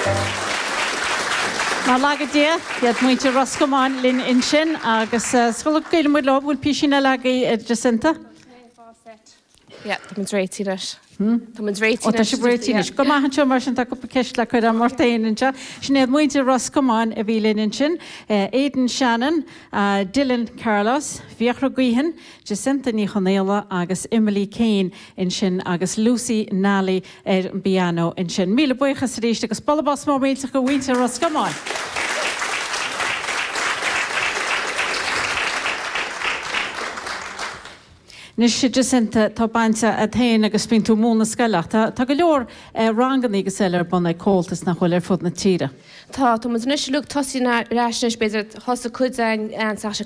Má lagadé iad muinte Roscomáin linn in sin agus scoil gaile mu lá bhfuil píisina legaí Jacinta? Yeah, Tá réití leis. Tá réití Tá sé réitíis. Go maithan seo mar sin go ceist le chuid an mórtainse. Sinnéad muinte Roscomáin a bhí linn in sin, Aidan Shannon, Dylan Carlos, Fiachra Guihan, Jacinta ní Chonéla agus Emily Kane in sin agus Lucy Nally an piano in sin. Míle buchas rééis agus ballabás má méilteach go bhainte Roscomáin. Nis sé Jacinta tá bainte a tain agus bín tú múna scailach. Tá go leor rangan agus eile buna cóiltas nach chuil fud na tíre. Tá, Tá níos lu tosí na ráisnes beidir thosa chuid an sa